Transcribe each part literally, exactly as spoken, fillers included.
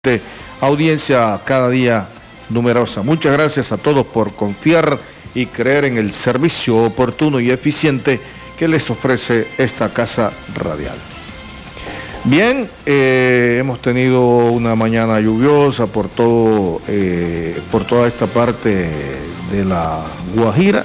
audiencia cada día numerosa. Muchas gracias a todos por confiar y creer en el servicio oportuno y eficiente que les ofrece esta casa radial. Bien, eh, hemos tenido una mañana lluviosa por todo, eh, por toda esta parte de la Guajira,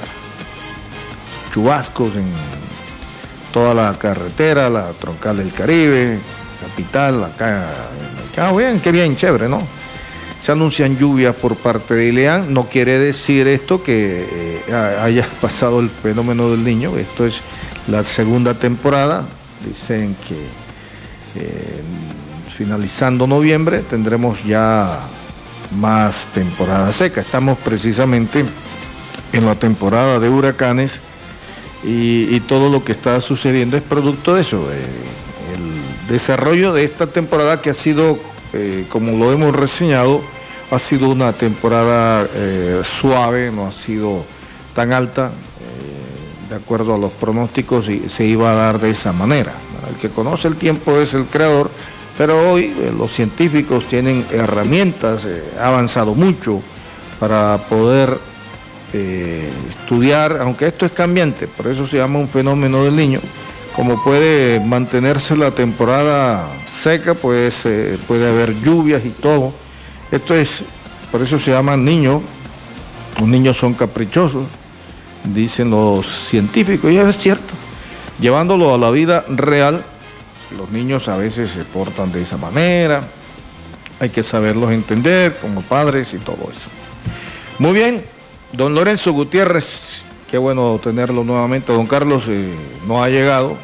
chubascos en toda la carretera, la troncal del Caribe, capital, acá, acá bien, qué bien, chévere, ¿no? Se anuncian lluvias por parte de Ileán. No quiere decir esto que eh, haya pasado el fenómeno del Niño. Esto es la segunda temporada. Dicen que eh, finalizando noviembre tendremos ya más temporada seca. Estamos precisamente en la temporada de huracanes y, y todo lo que está sucediendo es producto de eso. Eh, el desarrollo de esta temporada que ha sido, Eh, como lo hemos reseñado, ha sido una temporada eh, suave, no ha sido tan alta, eh, de acuerdo a los pronósticos, y se iba a dar de esa manera. El que conoce el tiempo es el creador, pero hoy eh, los científicos tienen herramientas, eh, ha avanzado mucho para poder eh, estudiar, aunque esto es cambiante, por eso se llama un fenómeno del Niño. Como puede mantenerse la temporada seca, pues eh, puede haber lluvias y todo. Esto es, por eso se llaman niños. Los niños son caprichosos, dicen los científicos, y es cierto. Llevándolo a la vida real, los niños a veces se portan de esa manera. Hay que saberlos entender como padres y todo eso. Muy bien, don Lorenzo Gutiérrez. Qué bueno tenerlo nuevamente. Don Carlos eh, no ha llegado.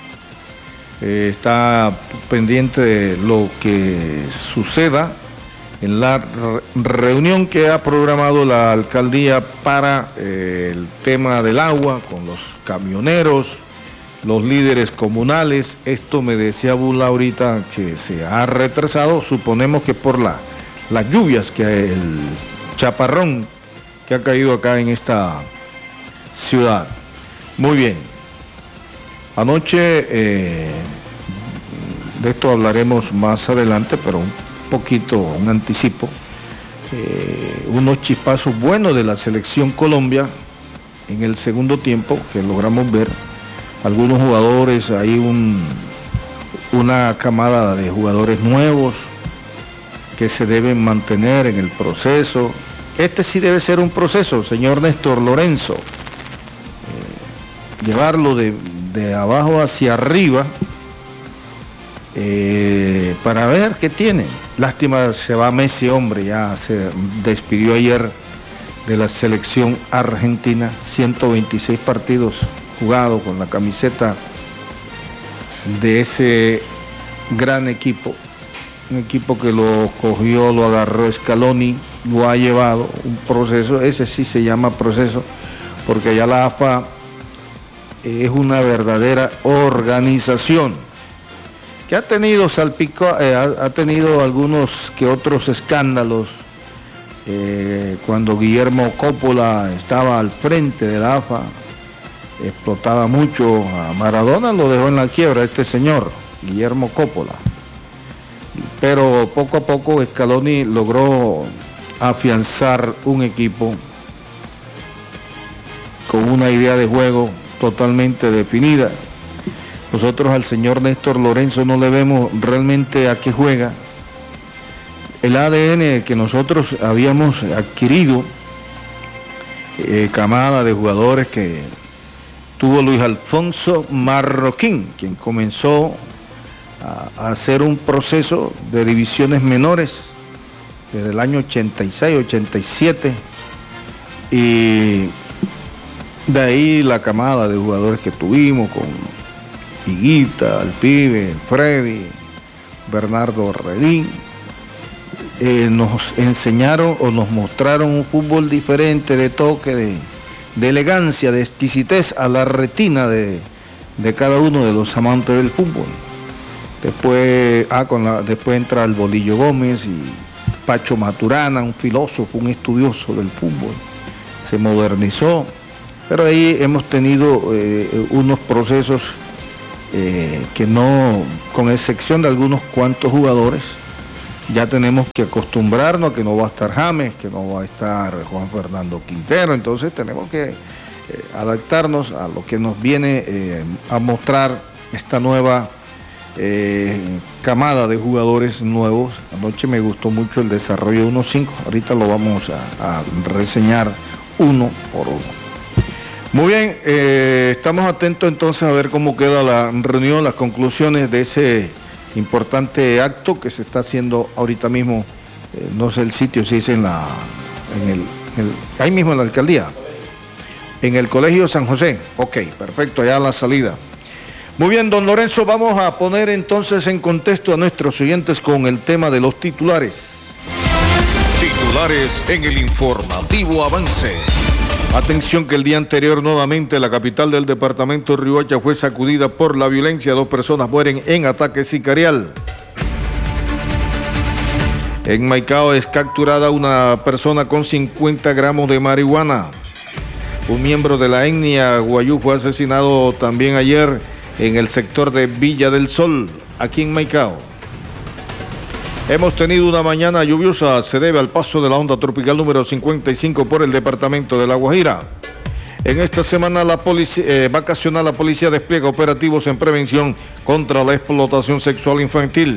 Eh, está pendiente de lo que suceda en la re reunión que ha programado la alcaldía para eh, el tema del agua, con los camioneros, los líderes comunales. Esto me decía Bula ahorita que se ha retrasado. Suponemos que por la, las lluvias, que el chaparrón que ha caído acá en esta ciudad. Muy bien. Anoche, eh, de esto hablaremos más adelante, pero un poquito, un anticipo, eh, unos chispazos buenos de la selección Colombia en el segundo tiempo que logramos ver. Algunos jugadores, hay un, una camada de jugadores nuevos que se deben mantener en el proceso. Este sí debe ser un proceso, señor Néstor Lorenzo. Llevarlo de, de abajo hacia arriba eh, para ver qué tienen. Lástima, se va Messi, hombre, ya se despidió ayer de la selección argentina. ciento veintiséis partidos jugados con la camiseta de ese gran equipo, un equipo que lo cogió, lo agarró Scaloni, lo ha llevado, un proceso. Ese sí se llama proceso, porque ya la A F A es una verdadera organización que ha tenido salpico, eh, ha, ha tenido algunos que otros escándalos. Eh, cuando Guillermo Coppola estaba al frente de la A F A, explotaba mucho. A Maradona lo dejó en la quiebra este señor, Guillermo Coppola. Pero poco a poco Scaloni logró afianzar un equipo con una idea de juego totalmente definida. Nosotros al señor Néstor Lorenzo no le vemos realmente a qué juega. El A D N que nosotros habíamos adquirido, eh, camada de jugadores que tuvo Luis Alfonso Marroquín, quien comenzó a, a hacer un proceso de divisiones menores desde el año ochenta y seis, ochenta y siete, y de ahí la camada de jugadores que tuvimos con Higuita, el Pibe, Freddy, Bernardo Redín, eh, nos enseñaron o nos mostraron un fútbol diferente, de toque, de, de elegancia, de exquisitez a la retina de, de cada uno de los amantes del fútbol. Después, ah, con la, después entra el Bolillo Gómez y Pacho Maturana, un filósofo, un estudioso del fútbol. Se modernizó. Pero ahí hemos tenido eh, unos procesos eh, que no, con excepción de algunos cuantos jugadores, ya tenemos que acostumbrarnos a que no va a estar James, que no va a estar Juan Fernando Quintero, entonces tenemos que eh, adaptarnos a lo que nos viene eh, a mostrar esta nueva eh, camada de jugadores nuevos. Anoche me gustó mucho el desarrollo de uno cinco, ahorita lo vamos a, a reseñar uno por uno. Muy bien, eh, estamos atentos entonces a ver cómo queda la reunión, las conclusiones de ese importante acto que se está haciendo ahorita mismo, eh, no sé el sitio, si es en la, en el, en el, ahí mismo en la alcaldía, en el Colegio San José. Ok, perfecto, allá a la salida. Muy bien, don Lorenzo, vamos a poner entonces en contexto a nuestros oyentes con el tema de los titulares. Titulares en el informativo Avance. Atención que el día anterior nuevamente la capital del departamento de Riohacha fue sacudida por la violencia. Dos personas mueren en ataque sicarial. En Maicao es capturada una persona con cincuenta gramos de marihuana. Un miembro de la etnia Guayú fue asesinado también ayer en el sector de Villa del Sol, aquí en Maicao. Hemos tenido una mañana lluviosa, se debe al paso de la onda tropical número cincuenta y cinco por el departamento de La Guajira. En esta semana la policía, eh, vacacional la policía despliega operativos en prevención contra la explotación sexual infantil.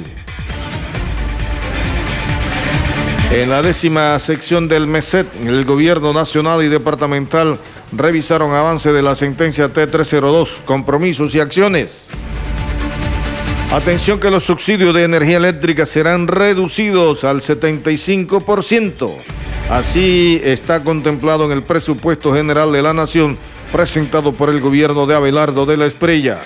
En la décima sección del MESET, el gobierno nacional y departamental revisaron avance de la sentencia T trescientos dos, compromisos y acciones. Atención que los subsidios de energía eléctrica serán reducidos al setenta y cinco por ciento. Así está contemplado en el presupuesto general de la Nación presentado por el gobierno de Abelardo de la Espriella.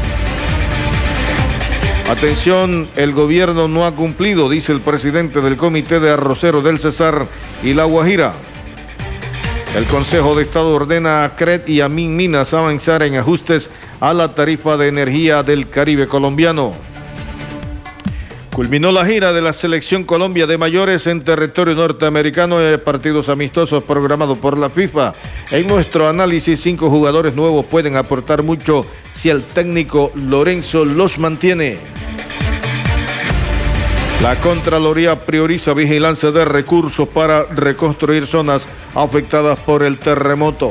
Atención, el gobierno no ha cumplido, dice el presidente del Comité de Arroceros del Cesar y La Guajira. El Consejo de Estado ordena a C R E D y a Minminas avanzar en ajustes a la tarifa de energía del Caribe colombiano. Culminó la gira de la Selección Colombia de mayores en territorio norteamericano de partidos amistosos programados por la FIFA. En nuestro análisis, cinco jugadores nuevos pueden aportar mucho si el técnico Lorenzo los mantiene. La Contraloría prioriza vigilancia de recursos para reconstruir zonas afectadas por el terremoto.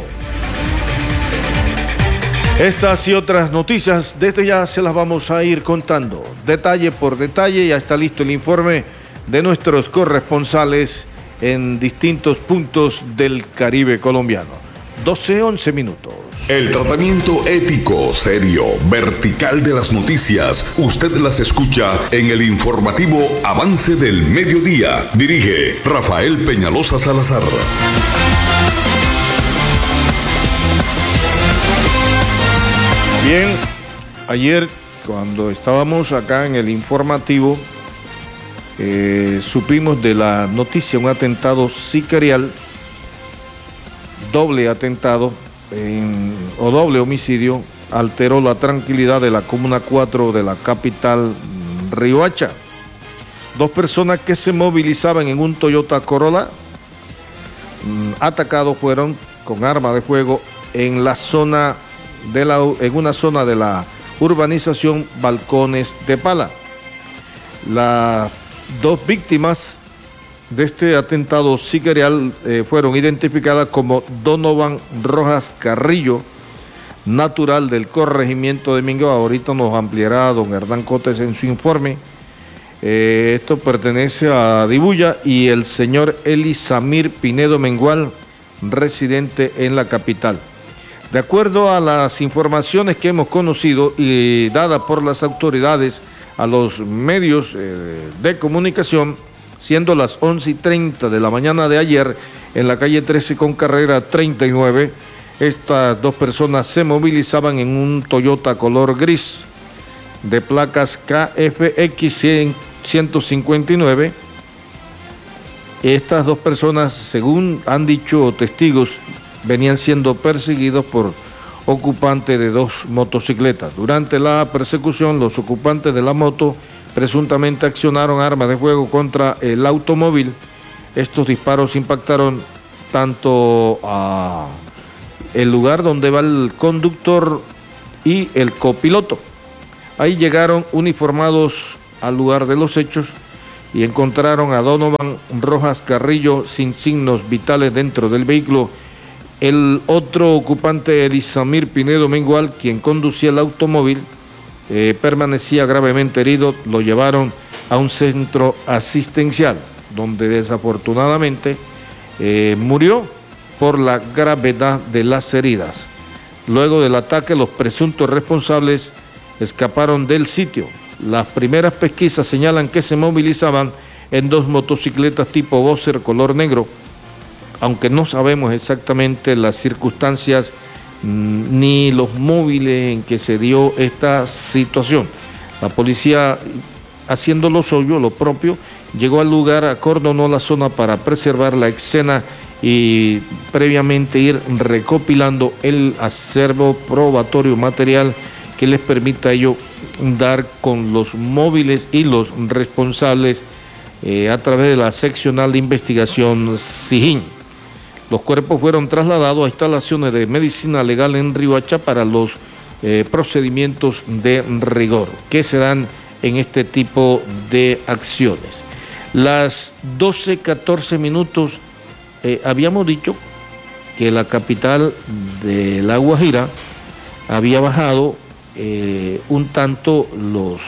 Estas y otras noticias desde ya se las vamos a ir contando, detalle por detalle. Ya está listo el informe de nuestros corresponsales en distintos puntos del Caribe colombiano. doce, once minutos. El tratamiento ético, serio, vertical de las noticias, usted las escucha en el informativo Avance del Mediodía. Dirige Rafael Peñalosa Salazar. Bien, ayer cuando estábamos acá en el informativo, eh, supimos de la noticia, un atentado sicarial, doble atentado en, o doble homicidio, alteró la tranquilidad de la Comuna cuatro de la capital Riohacha. Dos personas que se movilizaban en un Toyota Corolla, mmm, atacados fueron con arma de fuego en la zona de la, en una zona de la urbanización Balcones de Pala. Las dos víctimas de este atentado sicarial eh, fueron identificadas como Donovan Rojas Carrillo, natural del corregimiento de Mingo. Ahorita nos ampliará don Hernán Cotes en su informe. Eh, esto pertenece a Dibuya, y el señor Elisamir Pinedo Mengual, residente en la capital. De acuerdo a las informaciones que hemos conocido y dadas por las autoridades a los medios eh, de comunicación, siendo las once y treinta de la mañana de ayer, en la calle trece con carrera treinta y nueve, estas dos personas se movilizaban en un Toyota color gris de placas K F X ciento cincuenta y nueve. Estas dos personas, según han dicho testigos, venían siendo perseguidos por ocupantes de dos motocicletas. Durante la persecución, los ocupantes de la moto presuntamente accionaron armas de fuego contra el automóvil. Estos disparos impactaron tanto a el lugar donde va el conductor y el copiloto. Ahí llegaron uniformados al lugar de los hechos y encontraron a Donovan Rojas Carrillo sin signos vitales dentro del vehículo. El otro ocupante, Elisamir Pinedo Mengual, quien conducía el automóvil, eh, permanecía gravemente herido. Lo llevaron a un centro asistencial, donde desafortunadamente eh, murió por la gravedad de las heridas. Luego del ataque, los presuntos responsables escaparon del sitio. Las primeras pesquisas señalan que se movilizaban en dos motocicletas tipo Boxer color negro, aunque no sabemos exactamente las circunstancias mmm, ni los móviles en que se dio esta situación. La policía, haciendo lo suyo, lo propio, llegó al lugar, acordonó la zona para preservar la escena y previamente ir recopilando el acervo probatorio material que les permita a ello dar con los móviles y los responsables eh, a través de la seccional de investigación Sijín. Los cuerpos fueron trasladados a instalaciones de medicina legal en Riohacha para los eh, procedimientos de rigor que se dan en este tipo de acciones. Las doce catorce minutos, eh, habíamos dicho que la capital de La Guajira había bajado eh, un tanto los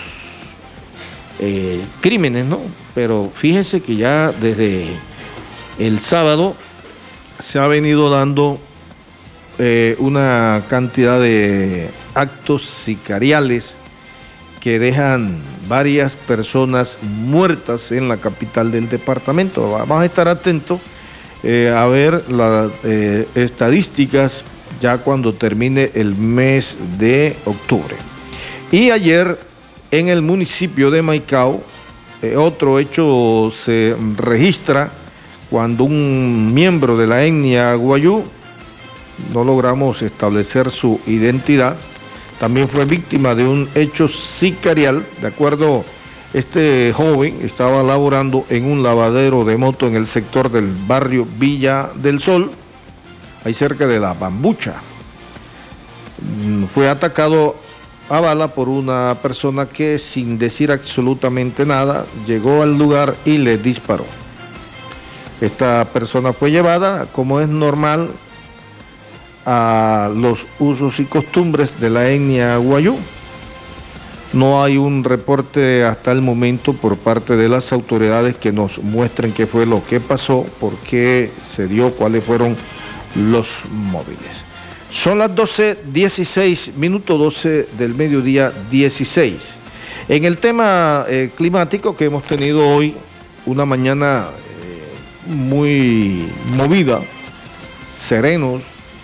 eh, crímenes, ¿no? Pero fíjese que ya desde el sábado se ha venido dando eh, una cantidad de actos sicariales que dejan varias personas muertas en la capital del departamento. Vamos a estar atentos eh, a ver las eh, estadísticas ya cuando termine el mes de octubre. Y ayer en el municipio de Maicao, eh, otro hecho se registra cuando un miembro de la etnia guayú, no logramos establecer su identidad, también fue víctima de un hecho sicarial. De acuerdo, este joven estaba laborando en un lavadero de moto en el sector del barrio Villa del Sol, ahí cerca de la Bambucha. Fue atacado a bala por una persona que, sin decir absolutamente nada, llegó al lugar y le disparó. Esta persona fue llevada, como es normal, a los usos y costumbres de la etnia guayú. No hay un reporte hasta el momento por parte de las autoridades que nos muestren qué fue lo que pasó, por qué se dio, cuáles fueron los móviles. Son las doce dieciséis minutos, doce del mediodía dieciséis. En el tema eh, climático que hemos tenido hoy, una mañana eh, muy movida, serenos,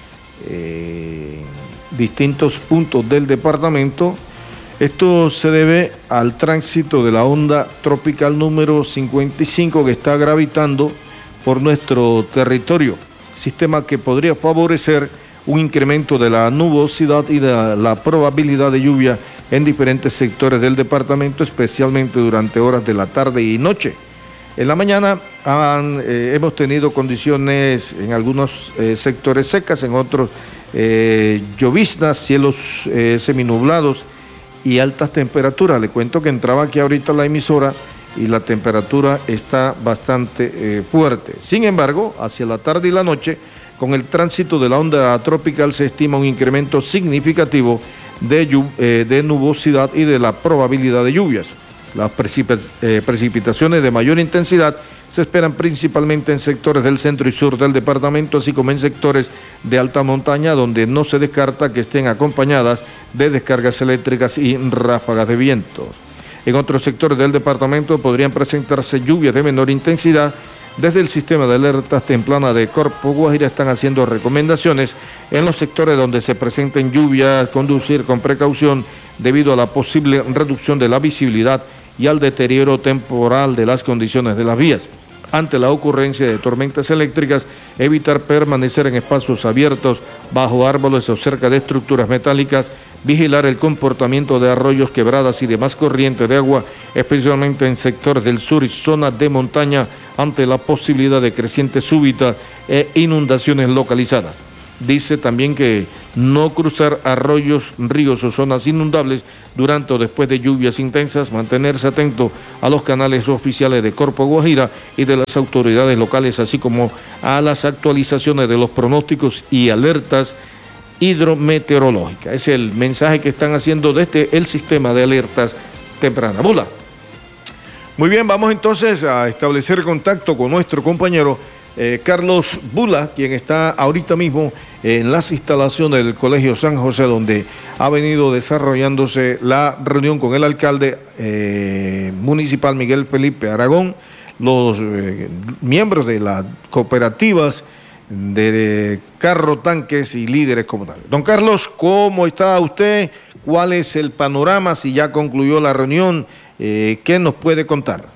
eh, distintos puntos del departamento. Esto se debe al tránsito de la onda tropical número cincuenta y cinco que está gravitando por nuestro territorio, sistema que podría favorecer un incremento de la nubosidad y de la probabilidad de lluvia en diferentes sectores del departamento, especialmente durante horas de la tarde y noche. En la mañana han, eh, hemos tenido condiciones en algunos eh, sectores secas, en otros eh, lloviznas, cielos eh, seminublados y altas temperaturas. Le cuento que entraba aquí ahorita la emisora y la temperatura está bastante eh, fuerte. Sin embargo, hacia la tarde y la noche, con el tránsito de la onda tropical se estima un incremento significativo de, eh, de nubosidad y de la probabilidad de lluvias. Las precip- eh, precipitaciones de mayor intensidad se esperan principalmente en sectores del centro y sur del departamento, así como en sectores de alta montaña, donde no se descarta que estén acompañadas de descargas eléctricas y ráfagas de vientos. En otros sectores del departamento podrían presentarse lluvias de menor intensidad. Desde el sistema de alertas temprana de Corpo Guajira están haciendo recomendaciones en los sectores donde se presenten lluvias, conducir con precaución debido a la posible reducción de la visibilidad y al deterioro temporal de las condiciones de las vías. Ante la ocurrencia de tormentas eléctricas, evitar permanecer en espacios abiertos, bajo árboles o cerca de estructuras metálicas, vigilar el comportamiento de arroyos, quebradas y demás corrientes de agua, especialmente en sectores del sur y zonas de montaña, ante la posibilidad de crecientes súbitas e inundaciones localizadas. Dice también que no cruzar arroyos, ríos o zonas inundables durante o después de lluvias intensas, mantenerse atento a los canales oficiales de Corpo Guajira y de las autoridades locales, así como a las actualizaciones de los pronósticos y alertas hidrometeorológicas. Es el mensaje que están haciendo desde el sistema de alertas tempranas. Bula. Muy bien, vamos entonces a establecer contacto con nuestro compañero Eh, Carlos Bula, quien está ahorita mismo en las instalaciones del Colegio San José, donde ha venido desarrollándose la reunión con el alcalde eh, municipal Miguel Felipe Aragón, los eh, miembros de las cooperativas de, de carro tanques y líderes comunales. Don Carlos, ¿cómo está usted? ¿Cuál es el panorama? Si ya concluyó la reunión, eh, ¿qué nos puede contar?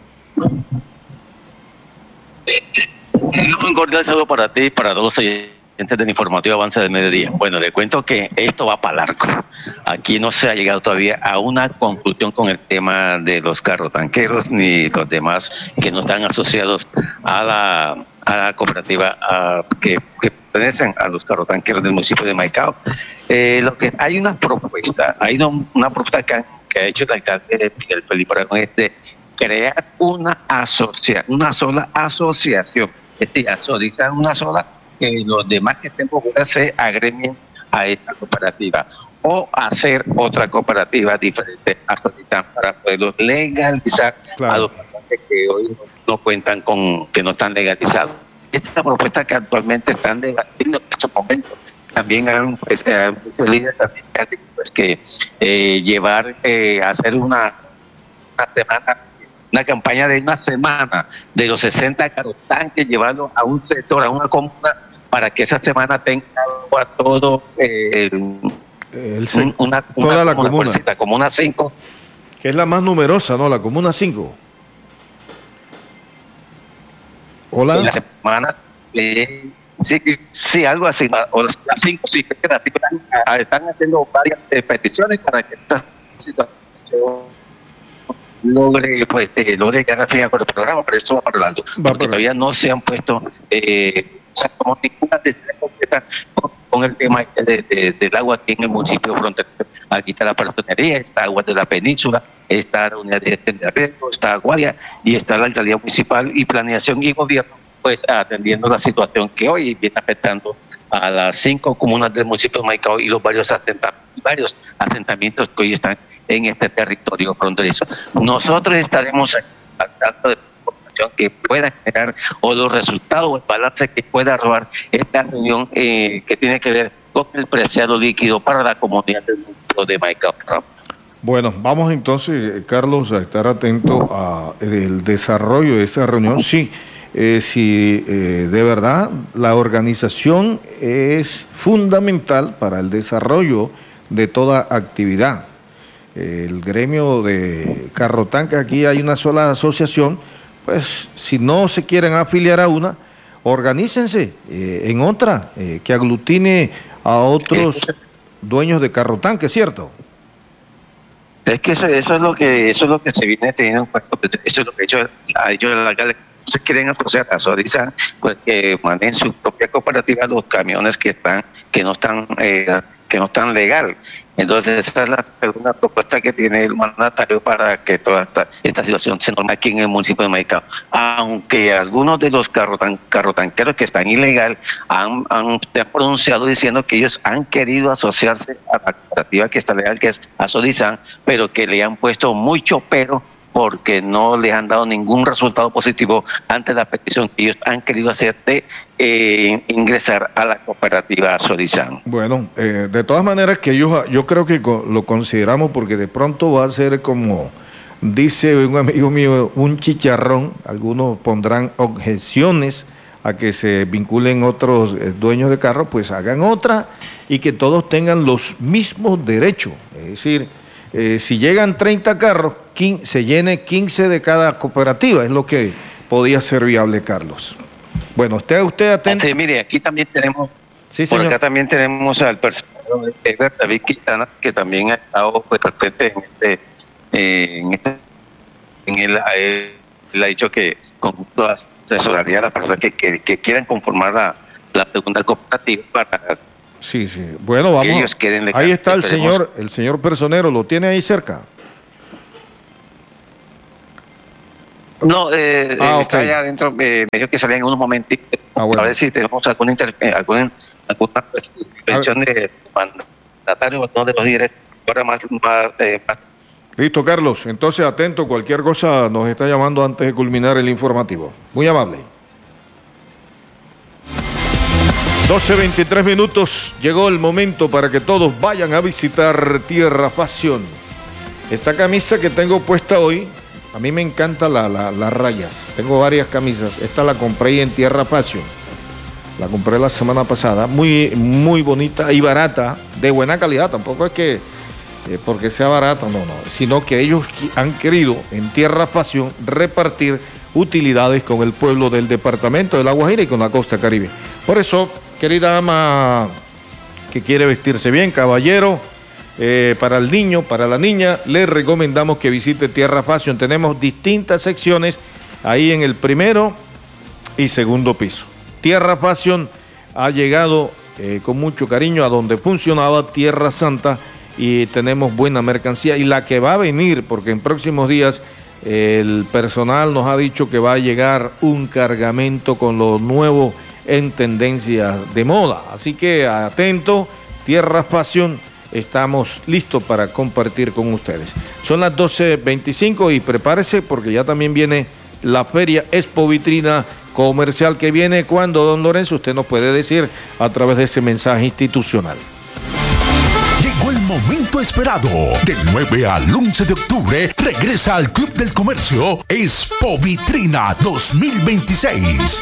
Un cordial saludo para ti y para todos los oyentes del informativo Avance del Mediodía. Bueno, le cuento que esto va para largo. Aquí no se ha llegado todavía a una conclusión con el tema de los carros tanqueros ni los demás que no están asociados a la, a la cooperativa a, que, que pertenecen a los carros tanqueros del municipio de Maicao. Eh, lo que hay una propuesta, hay una, una propuesta que, que ha hecho el alcalde Miguel Felipe Aragón, es de crear una asocia, una sola asociación. Es decir, asociar una sola, que los demás que estén por fuera se agremien a esta cooperativa o hacer otra cooperativa diferente, asociar para poderlos legalizar. Claro. A los que hoy no cuentan con, que no están legalizados. Esta propuesta que actualmente están debatiendo en estos momentos, también hay pues, eh, muchos líderes también pues, que eh, llevar, eh, hacer una, una semana, una campaña de una semana de los sesenta carrotanques, llevarlo a un sector, a una comuna, para que esa semana tenga agua todo eh, el, un, una, toda una, la una comuna, fuercita, comuna cinco, que es la más numerosa, ¿no? La comuna cinco. Hola. En la semana, eh, sí, sí, algo así, o las cinco, sí, están, están haciendo varias eh, peticiones para que esta situación logre, pues, eh, logre llegar a fin con el programa, pero esto va para largo, porque todavía no se han puesto, eh, o sea, como ninguna de estas concretas con, con el tema de, de, del agua aquí en el municipio fronterizo. Aquí está la personería, está Agua de la Península, está la unidad de riesgo, está Aguaria y está la alcaldía municipal y planeación y gobierno, pues atendiendo la situación que hoy viene afectando a las cinco comunas del municipio de Maicao y los varios asentamientos, varios asentamientos que hoy están en este territorio fronterizo. Nosotros estaremos tratando de información que pueda generar o los resultados o el balance que pueda arrojar esta reunión eh, que tiene que ver con el preciado líquido para la comunidad del municipio de Maicao. Bueno, vamos entonces, Carlos, a estar atento al desarrollo de esa reunión. Sí, eh, si eh, de verdad la organización es fundamental para el desarrollo de toda actividad. El gremio de carrotanques, aquí hay una sola asociación, pues si no se quieren afiliar a una, organícense eh, en otra, eh, que aglutine a otros dueños de carrotanques, ¿cierto? Es que eso, eso es lo que eso es lo que se viene teniendo en cuenta, eso es lo que ellos, a ellos el alcalde se quieren asociar, asociar, pues que manejen su propia cooperativa los camiones que están, que no están, eh, que no están legal. Entonces esa es la segunda propuesta que tiene el mandatario para que toda esta, esta situación se norme aquí en el municipio de Maicao. Aunque algunos de los carrotan, carrotanqueros que están ilegal han, han, se han pronunciado diciendo que ellos han querido asociarse a la cooperativa que está legal, que es Asodizan, pero que le han puesto mucho pero porque no les han dado ningún resultado positivo ante la petición que ellos han querido hacer de eh, ingresar a la cooperativa Asodizan. Bueno, eh, de todas maneras que yo, yo creo que lo consideramos porque de pronto va a ser como dice un amigo mío, un chicharrón. Algunos pondrán objeciones a que se vinculen otros eh, dueños de carro, pues hagan otra y que todos tengan los mismos derechos. Es decir, eh, si llegan treinta carros, quince, se llene quince de cada cooperativa, es lo que podía ser viable, Carlos. Bueno, usted, usted atento. Sí, mire, aquí también tenemos, sí, por señor. acá también tenemos al personal de David Quintana, que también ha estado pues, presente en este, eh, en este, en él, a él, él ha dicho que con gusto asesoraría a las personas que, que, que quieran conformar la, la segunda cooperativa para Sí, sí. Bueno, vamos. Ellos quieren legal, ahí está el esperemos. señor, el señor personero, ¿lo tiene ahí cerca? No, eh, Ah, eh, está ok. allá adentro, eh, me dijo que salía en unos momentos. Ah, bueno. A ver si tenemos alguna, inter, eh, alguna, alguna pues, intervención de mandatario o no de los líderes. Ahora más, más, eh, más. Listo, Carlos. Entonces, atento, cualquier cosa nos está llamando antes de culminar el informativo. Muy amable. doce veintitrés minutos. Llegó el momento para que todos vayan a visitar Tierra Fashion. Esta camisa que tengo puesta hoy, a mí me encantan la, la, las rayas. Tengo varias camisas. Esta la compré en Tierra Fashion. La compré la semana pasada. Muy, muy bonita y barata, de buena calidad. Tampoco es que eh, porque sea barata, no, no. Sino que ellos han querido en Tierra Fashion repartir utilidades con el pueblo del departamento de La Guajira y con la costa caribe. Por eso, querida ama que quiere vestirse bien, caballero, eh, para el niño, para la niña, le recomendamos que visite Tierra Fashion. Tenemos distintas secciones ahí en el primero y segundo piso. Tierra Fashion ha llegado eh, con mucho cariño a donde funcionaba Tierra Santa y tenemos buena mercancía y la que va a venir, porque en próximos días eh, el personal nos ha dicho que va a llegar un cargamento con lo nuevo en tendencias de moda. Así que atento, Tierra Fashion, estamos listos para compartir con ustedes. Son las doce veinticinco y prepárese porque ya también viene la feria Expo Vitrina Comercial que viene cuando, don Lorenzo, usted nos puede decir a través de ese mensaje institucional. Llegó el momento esperado. Del nueve al once de octubre regresa al Club del Comercio Expo Vitrina dos mil veintiséis.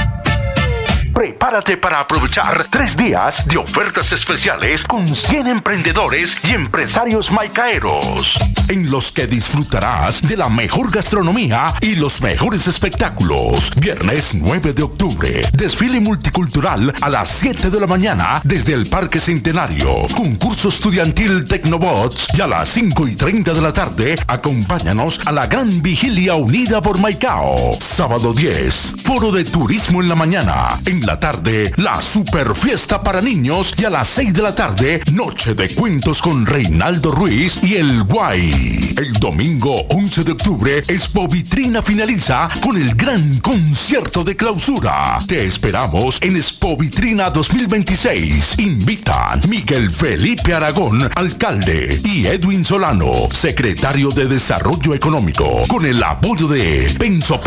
Prepárate para aprovechar tres días de ofertas especiales con cien emprendedores y empresarios maicaeros, en los que disfrutarás de la mejor gastronomía y los mejores espectáculos. Viernes nueve de octubre, desfile multicultural a las siete de la mañana desde el Parque Centenario, concurso estudiantil Tecnobots y a las cinco y treinta de la tarde, acompáñanos a la gran vigilia unida por Maicao. Sábado diez, foro de turismo en la mañana. En la tarde, la super fiesta para niños y a las seis de la tarde, noche de cuentos con Reinaldo Ruiz y el Guay. El domingo once de octubre, Expo Vitrina finaliza con el gran concierto de clausura. Te esperamos en Expo Vitrina dos mil veintiséis. Invitan Miguel Felipe Aragón, alcalde, y Edwin Solano, secretario de Desarrollo Económico, con el apoyo de Penso